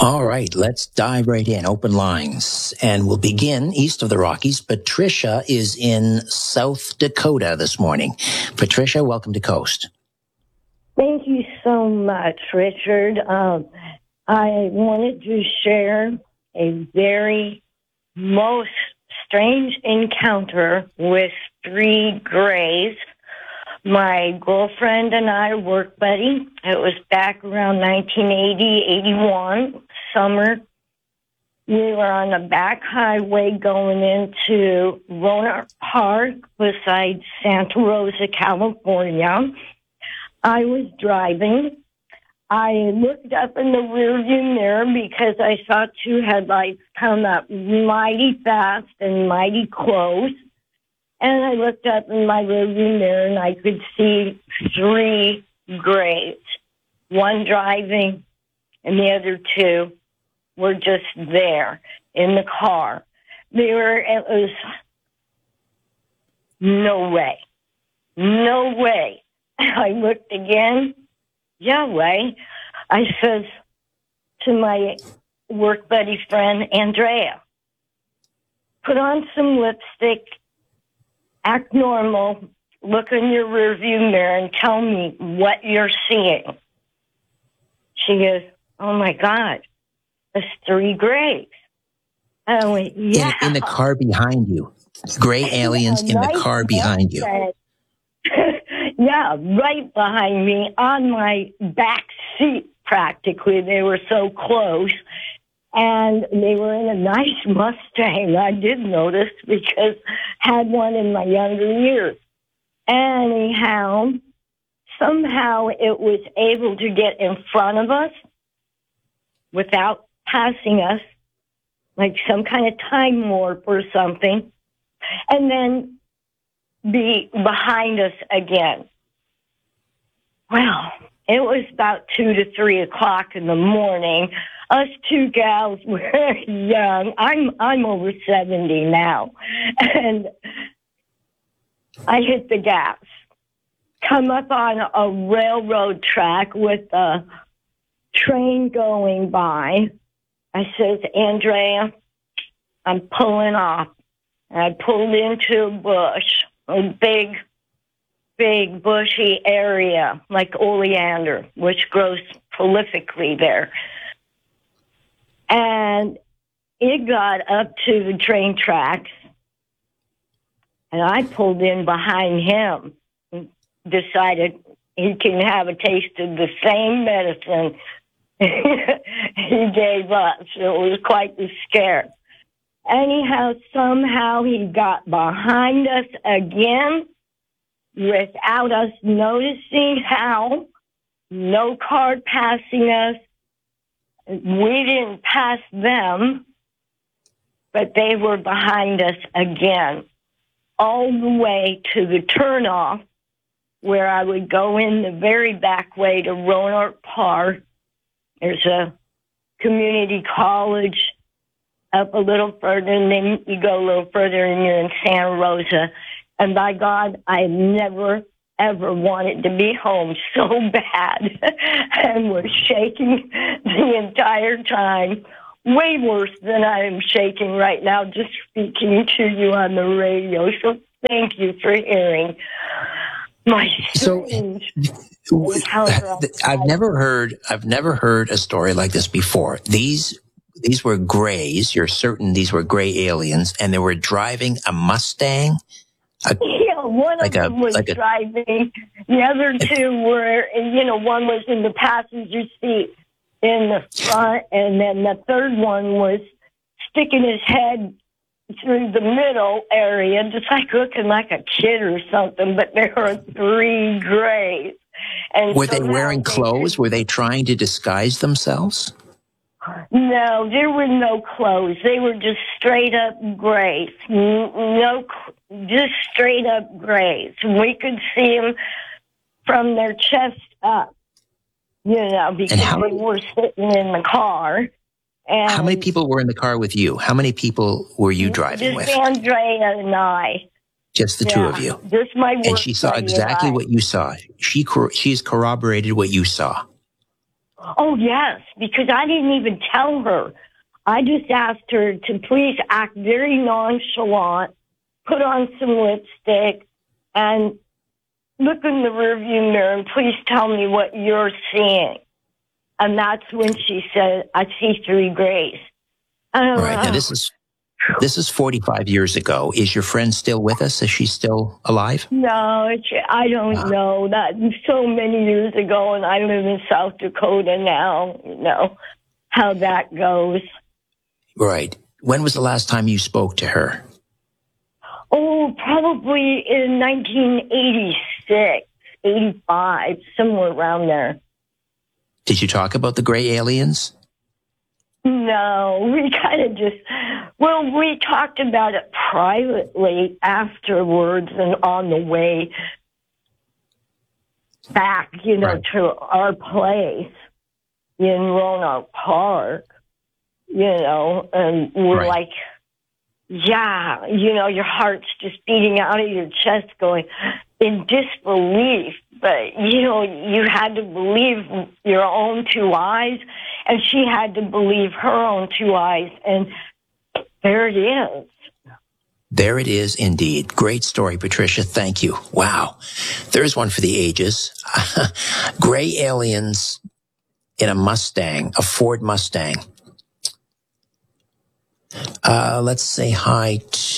All right, let's dive right in. Open lines. And we'll begin east of the Rockies. Patricia is in South Dakota this morning. Patricia, welcome to Coast. Thank you so much, Richard. I wanted to share a very most strange encounter with three grays. My girlfriend and I, work buddy, it was back around 1980, 81, summer. We were on the back highway going into Rohnert Park beside Santa Rosa, California. I was driving. I looked up in the rearview mirror because I saw two headlights come up mighty fast and mighty close. And I looked up in my rearview mirror and I could see three grays. One driving and the other two were just there in the car. It was no way. No way. I looked again. Yahweh. I says to my work buddy friend, Andrea, put on some lipstick, act normal, look in your rearview mirror and tell me what you're seeing. She goes, oh my God, it's three grays. I went, yeah. In the car behind you. Gray aliens in the car behind you. Yeah, right behind me on my back seat practically. They were so close. And they were in a nice Mustang, I did notice, because I had one in my younger years. Anyhow, somehow it was able to get in front of us without passing us, like some kind of time warp or something, and then be behind us again. Well, it was about 2 to 3 o'clock in the morning. Us two gals were young. I'm over 70 now. And I hit the gas. Come up on a railroad track with a train going by. I says, Andrea, I'm pulling off. And I pulled into a bush, a big bushy area like oleander, which grows prolifically there. And it got up to the train tracks, and I pulled in behind him and decided he can have a taste of the same medicine he gave us. It was quite the scare. Anyhow, somehow he got behind us again without us noticing how. No car passing us. We didn't pass them, but they were behind us again, all the way to the turnoff where I would go in the very back way to Rohnert Park. There's a community college up a little further, and then you go a little further and you're in Santa Rosa. And by God, I never, ever wanted to be home so bad and was shaking the entire time, way worse than I am shaking right now just speaking to you on the radio. So thank you for hearing my strange encounter. I've never heard a story like this before. These were grays. You're certain these were gray aliens, and they were driving a Mustang. One of them was driving. The other two were, one was in the passenger seat in the front, and then the third one was sticking his head through the middle area, just like looking like a kid or something, but there were three grays. And were they wearing clothes? Were they trying to disguise themselves? No, there were no clothes. They were just straight up grays. No, just straight up grays. We could see them from their chest up, because they were sitting in the car. And how many people were in the car with you? How many people were you driving with? Just Andrea and I. Just the two of you. Just my work. And she saw exactly what you saw. She's corroborated what you saw. Oh, yes, because I didn't even tell her. I just asked her to please act very nonchalant, put on some lipstick, and look in the rearview mirror and please tell me what you're seeing. And that's when she said, I see three grays. All right. Now, this is 45 years ago. Is your friend still with us? Is she still alive? No, I don't know. That so many years ago, and I live in South Dakota now. You know how that goes. Right. When was the last time you spoke to her? Oh, probably in 1986, 85, somewhere around there. Did you talk about the gray aliens? No, we kind of we talked about it privately afterwards and on the way back, Right. to our place in Roanoke Park, and we're Right. like, yeah, your heart's just beating out of your chest going in disbelief. But, you had to believe your own two eyes, and she had to believe her own two eyes. And there it is. There it is indeed. Great story, Patricia. Thank you. Wow. There's one for the ages. Gray aliens in a Mustang, a Ford Mustang. Let's say hi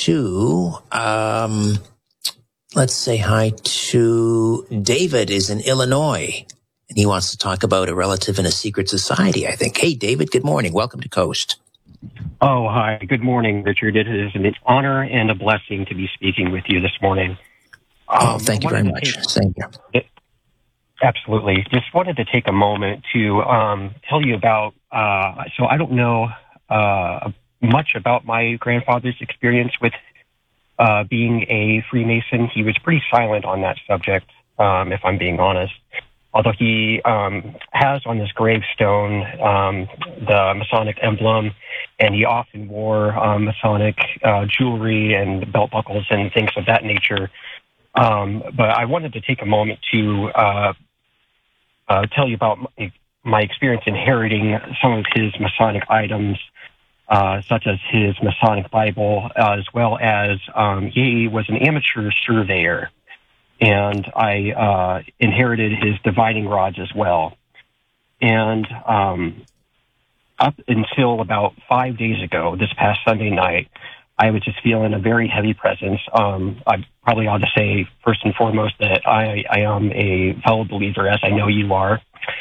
to David is in Illinois, and he wants to talk about a relative in a secret society, I think. Hey, David, good morning. Welcome to Coast. Oh, hi. Good morning, Richard. It is an honor and a blessing to be speaking with you this morning. Thank you very much. Same here. Absolutely. Just wanted to take a moment to tell you about, so I don't know much about my grandfather's experience with being a Freemason. He was pretty silent on that subject, if I'm being honest. Although he has on his gravestone the Masonic emblem, and he often wore Masonic jewelry and belt buckles and things of that nature. But I wanted to take a moment to tell you about my experience inheriting some of his Masonic items, such as his Masonic Bible, as well as he was an amateur surveyor. And I inherited his divining rods as well. And up until about 5 days ago, this past Sunday night, I was just feeling a very heavy presence. I probably ought to say, first and foremost, that I am a fellow believer, as I know you are,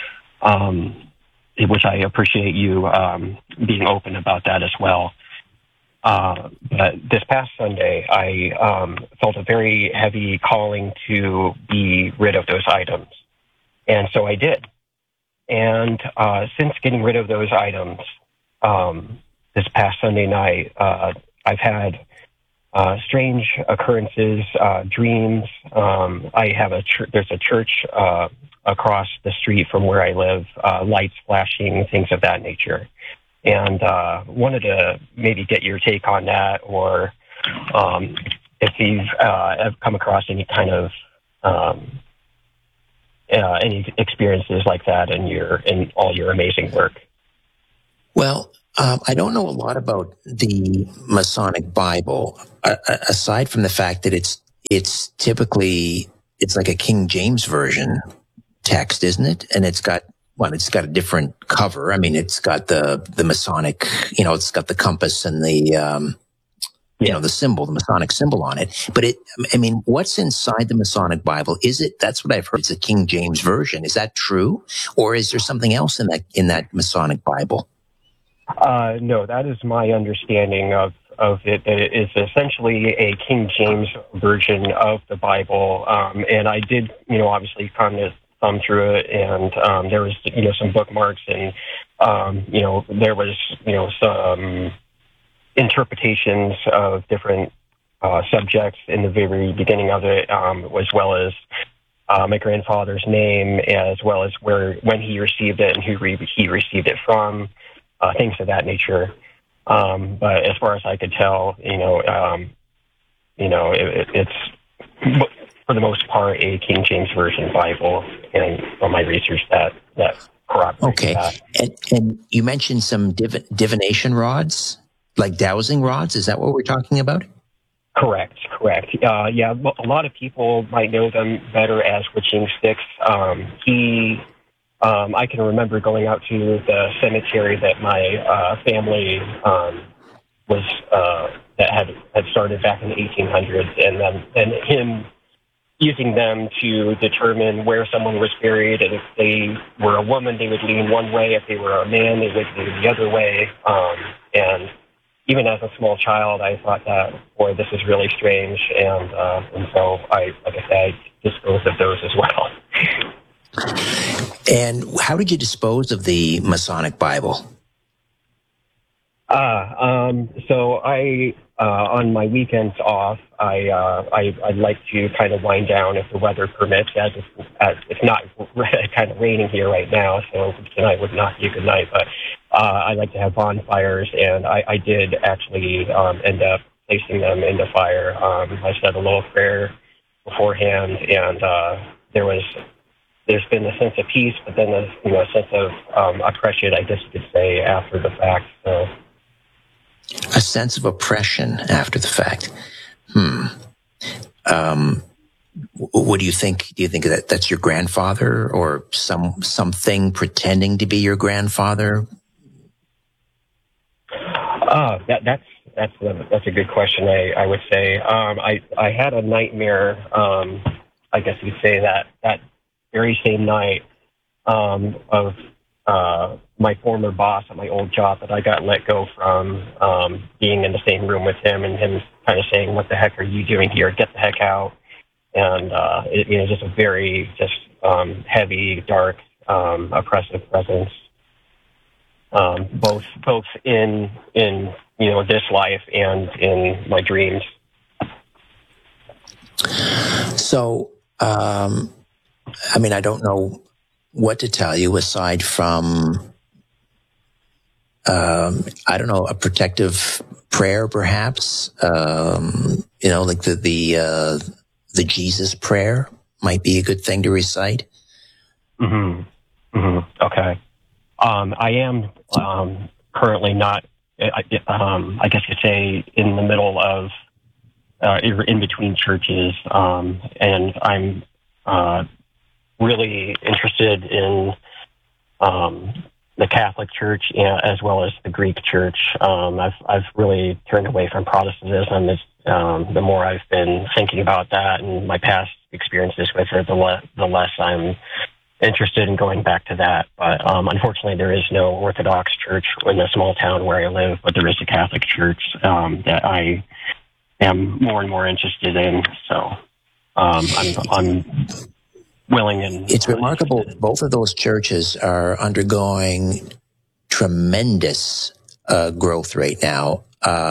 which I appreciate you being open about that as well. But this past Sunday, I felt a very heavy calling to be rid of those items. And so I did. And since getting rid of those items this past Sunday night, I've had strange occurrences, dreams. I have there's a church across the street from where I live, lights flashing, things of that nature. And wanted to maybe get your take on that, or if you've ever come across any kind of any experiences like that in all your amazing work. Well, I don't know a lot about the Masonic Bible, aside from the fact that it's typically like a King James Version text, isn't it? And it's got a different cover. I mean, it's got the Masonic, it's got the compass and the, the symbol, the Masonic symbol on it. But what's inside the Masonic Bible? That's what I've heard. It's a King James Version. Is that true? Or is there something else in that Masonic Bible? No, that is my understanding of it. It is essentially a King James version of the Bible. And I did, obviously kind of thumb through it, and there was, some bookmarks, and, there was, some interpretations of different subjects in the very beginning of it, as well as my grandfather's name, as well as when he received it and who he received it from, things of that nature. But as far as I could tell, it's for the most part a King James Version Bible, and from my research, that corroborate Okay. that. And you mentioned some divination rods, like dowsing rods. Is that what we're talking about? Correct. Yeah, well, a lot of people might know them better as witching sticks. I can remember going out to the cemetery that my family was that had started back in the 1800s, and him using them to determine where someone was buried, and if they were a woman, they would lean one way. If they were a man, they would lean the other way. And even as a small child, I thought that, boy, this is really strange, and so I disposed of those as well. And how did you dispose of the Masonic Bible? So I, on my weekends off, I'd like to kind of wind down if the weather permits, as it's not kind of raining here right now, so tonight would not be a good night, but I like to have bonfires, and I did actually end up placing them in the fire. I said a little prayer beforehand, and there's been a sense of peace, but then a sense of oppression, I guess you could say, after the fact. So. A sense of oppression after the fact. What do you think? Do you think that that's your grandfather, or something pretending to be your grandfather? That's a good question. I would say I had a nightmare. I guess you'd say that very same night of my former boss at my old job that I got let go from, being in the same room with him, and him kind of saying, "What the heck are you doing here? Get the heck out!" And just a very heavy, dark, oppressive presence, both in this life and in my dreams. So, I don't know what to tell you aside from, a protective prayer, perhaps. Like the Jesus prayer might be a good thing to recite. Okay. I am currently not. I guess you'd say in the middle of, in between churches, and I'm really interested in the Catholic Church, as well as the Greek Church. I've really turned away from Protestantism. The more I've been thinking about that and my past experiences with it, the less I'm interested in going back to that. But unfortunately, there is no Orthodox church in the small town where I live, but there is a Catholic Church that I am more and more interested in. So I'm willing and... It's remarkable. Both of those churches are undergoing tremendous growth right now.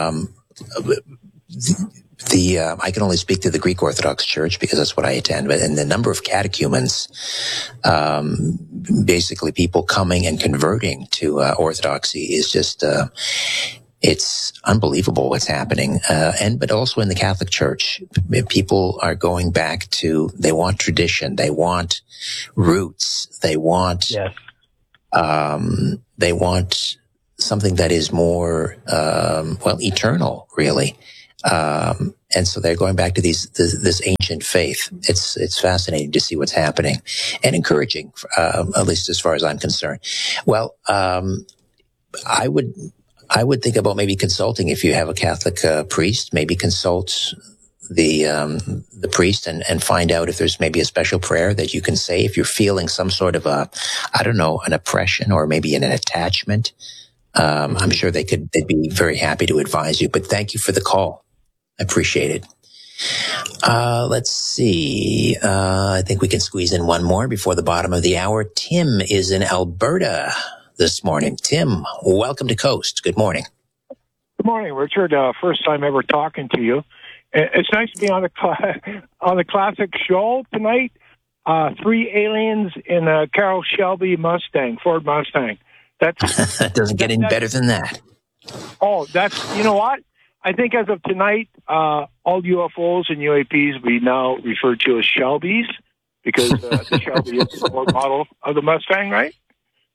I can only speak to the Greek Orthodox Church because that's what I attend, but and the number of catechumens, basically people coming and converting to Orthodoxy is just, it's unbelievable what's happening. But also in the Catholic Church, people are going back to, they want tradition, they want roots, they want, yes. They want something that is more, eternal, really. And so they're going back to this ancient faith. It's fascinating to see what's happening and encouraging, at least as far as I'm concerned. Well, I would think about maybe consulting if you have a Catholic priest, maybe consult the priest and find out if there's maybe a special prayer that you can say if you're feeling some sort of an oppression or maybe an attachment. I'm sure they'd be very happy to advise you, but thank you for the call. I appreciate it. Let's see. I think we can squeeze in one more before the bottom of the hour. Tim is in Alberta this morning. Tim, welcome to Coast. Good morning. Good morning, Richard. First time ever talking to you. It's nice to be on the classic show tonight. 3 aliens in a Carroll Shelby Mustang, Ford Mustang. That doesn't get any better than that. Oh, you know what? I think as of tonight, all UFOs and UAPs we now refer to as Shelbys because the Shelby is the Ford model of the Mustang, right?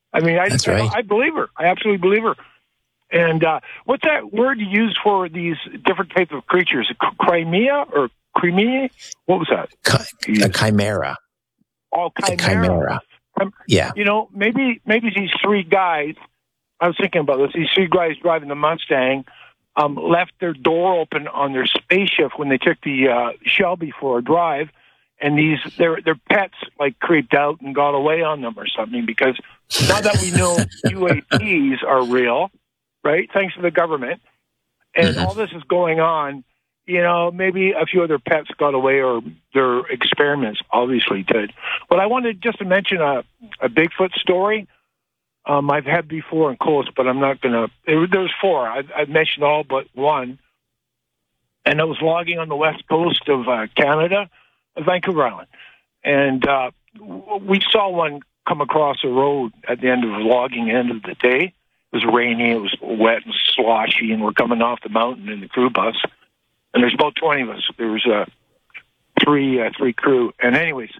I mean, That's right. I believe her. I absolutely believe her. And what's that word you use for these different types of creatures? Crimea or Crimea? What was that? A chimera. Oh, chimera. A chimera. Yeah. You know, maybe these three guys, I was thinking about this, these three guys driving the Mustang left their door open on their spaceship when they took the Shelby for a drive, and their pets like creeped out and got away on them or something, because now that we know UAPs are real, right, thanks to the government, and all this is going on, you know, maybe a few other pets got away, or their experiments obviously did. But I wanted just to mention a Bigfoot story I've had before in Coast, but I'm not going to. There's four. I've mentioned all but one. And I was logging on the west coast of Canada, Vancouver Island. And we saw one come across a road at the end of the logging end of the day. It was rainy, it was wet and sloshy, and we're coming off the mountain in the crew bus. And there's about 20 of us. There was three crew. And anyways,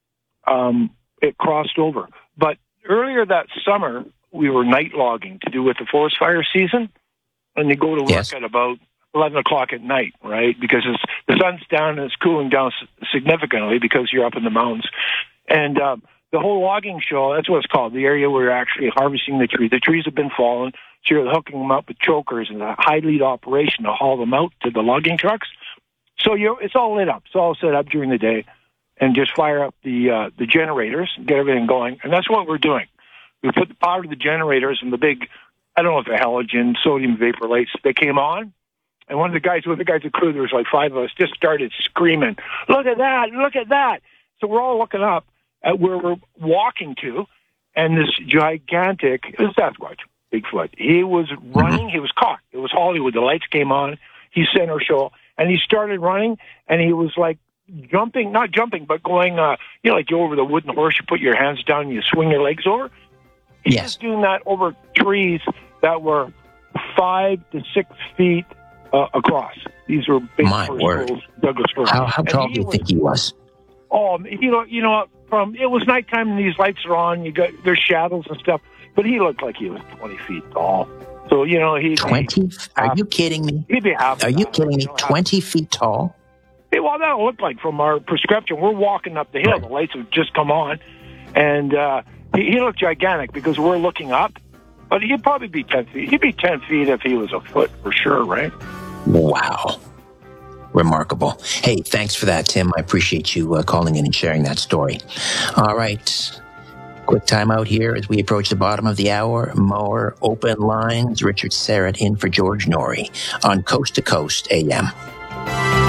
it crossed over. But earlier that summer, we were night logging to do with the forest fire season. And you go to work at about 11 o'clock at night, right? Because the sun's down and it's cooling down significantly because you're up in the mountains. And the whole logging show, that's what it's called, the area where you're actually harvesting the tree. The trees have been fallen, so you're hooking them up with chokers and a high lead operation to haul them out to the logging trucks. So it's all lit up. It's all set up during the day, and just fire up the generators and get everything going. And that's what we're doing. We put the power to the generators and the big, I don't know if they're halogen, sodium vapor lights, they came on. And one of the guys with the guys at crew, there was like five of us, just started screaming, "Look at that, look at that." So we're all looking up at where we're walking to, and this gigantic, it was Sasquatch, Bigfoot. He was running, he was caught. It was Hollywood. The lights came on, he center show, and he started running, and he was like jumping, not jumping, but going, you know, like you over the wooden horse, you put your hands down and you swing your legs over. He was doing that over trees that were 5 to 6 feet across. These were big Douglas firs. How tall do you think he was? Oh, you know, it was nighttime and these lights are on. There's shadows and stuff, but he looked like he was 20 feet tall. So you know, 20. Are you kidding me? He'd be half. Are you kidding me? 20 feet tall. Yeah, well, that looked like from our prescription. We're walking up the hill. The lights have just come on, and he looked gigantic because we're looking up. But he'd probably be 10 feet. He'd be 10 feet if he was a foot for sure, right? Wow. Remarkable. Hey, thanks for that, Tim. I appreciate you calling in and sharing that story. All right. Quick time out here as we approach the bottom of the hour. More open lines. Richard Serrett in for George Norrie on Coast to Coast AM.